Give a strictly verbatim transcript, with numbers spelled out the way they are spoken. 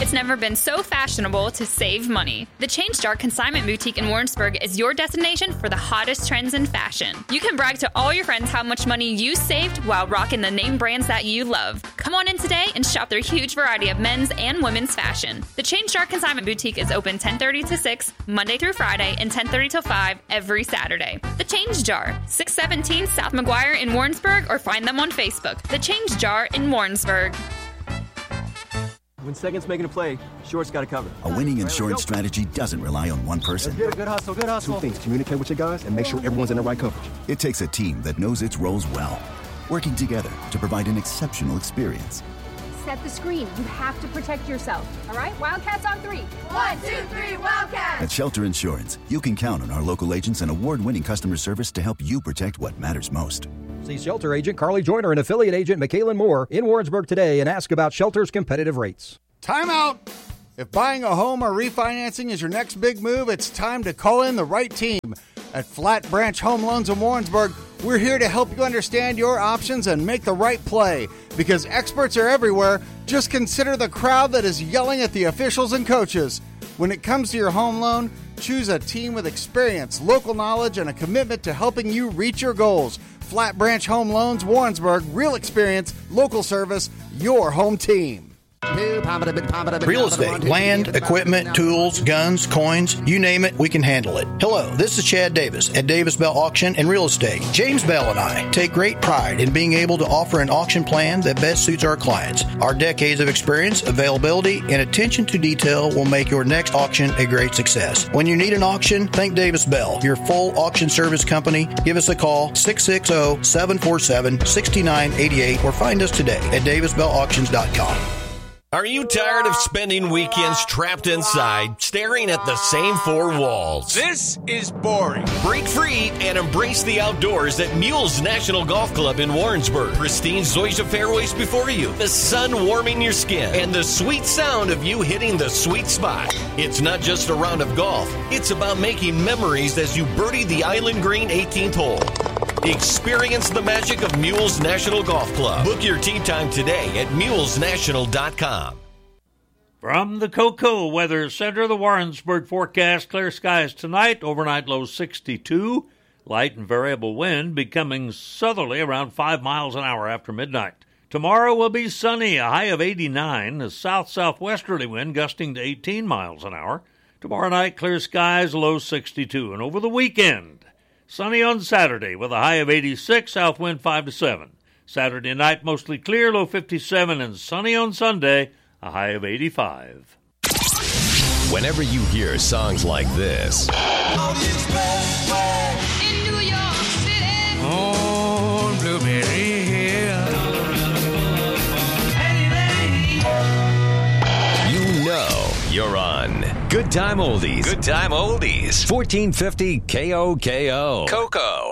It's never been so fashionable to save money. The Change Jar Consignment Boutique in Warrensburg is your destination for the hottest trends in fashion. You can brag to all your friends how much money you saved while rocking the name brands that you love. Come on in today and shop their huge variety of men's and women's fashion. The Change Jar Consignment Boutique is open ten thirty to six, Monday through Friday, and ten thirty till five every Saturday. The Change Jar, six seventeen South McGuire in Warrensburg, or find them on Facebook. The Change Jar in Warrensburg. When second's making a play, short's got to cover. A winning insurance strategy doesn't rely on one person. Good, good hustle, good hustle. Two things. Communicate with your guys and make sure everyone's in the right coverage. It takes a team that knows its roles well, working together to provide an exceptional experience. Set the screen. You have to protect yourself. All right? Wildcats on three. One, two, three, Wildcats! At Shelter Insurance, you can count on our local agents and award-winning customer service to help you protect what matters most. See Shelter agent Carly Joyner and affiliate agent McKaylin Moore in Warrensburg today and ask about Shelter's competitive rates. Time out! If buying a home or refinancing is your next big move, it's time to call in the right team. At Flat Branch Home Loans in Warrensburg, we're here to help you understand your options and make the right play. Because experts are everywhere, just consider the crowd that is yelling at the officials and coaches. When it comes to your home loan, choose a team with experience, local knowledge, and a commitment to helping you reach your goals. Flat Branch Home Loans, Warrensburg, real experience, local service, your home team. Real estate, land, equipment, tools, guns, coins, you name it, we can handle it. Hello, this is Chad Davis at Davis Bell Auction and Real Estate. James Bell and I take great pride in being able to offer an auction plan that best suits our clients. Our decades of experience, availability, and attention to detail will make your next auction a great success. When you need an auction, think Davis Bell, your full auction service company. Give us a call, six six zero, seven four seven, six nine eight eight, or find us today at davis bell auctions dot com. Are you tired of spending weekends trapped inside, staring at the same four walls? This is boring. Break free and embrace the outdoors at Mules National Golf Club in Warrensburg. Pristine zoysia fairways before you, the sun warming your skin, and the sweet sound of you hitting the sweet spot. It's not just a round of golf. It's about making memories as you birdie the Island Green eighteenth hole. Experience the magic of Mules National Golf Club. Book your tee time today at mules national dot com. From the Cocoa Weather Center, the Warrensburg forecast: clear skies tonight, overnight low sixty-two, light and variable wind becoming southerly around five miles an hour after midnight. Tomorrow will be sunny, a high of eighty-nine, a south-southwesterly wind gusting to eighteen miles an hour. Tomorrow night, clear skies, low sixty-two, and over the weekend, sunny on Saturday with a high of eighty-six, south wind five to seven. Saturday night, mostly clear, low fifty-seven, and sunny on Sunday, a high of eighty-five. Whenever you hear songs like this, on the expressway in New York City, on Blueberry Hill, you know you're on Good Time Oldies. Good Time Oldies. fourteen fifty K O K O. Cocoa.